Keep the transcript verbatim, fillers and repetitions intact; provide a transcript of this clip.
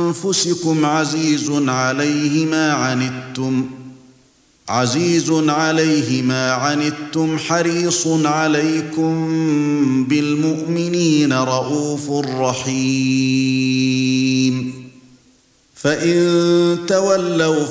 أنفسكم عزيز عليه ما عنتم عزيز عليه ما عنتم حريص عليكم بالمؤمنين رءوف رحيم فإن تولوا